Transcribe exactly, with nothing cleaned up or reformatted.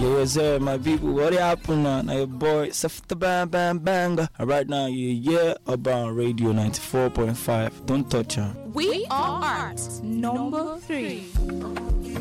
Yeah, yes, sir, my people. What happened now? Now your boy, Safta Bang Bang Bang. Right now, you yeah, Urban Radio ninety-four point five. Don't touch her. We are art number three.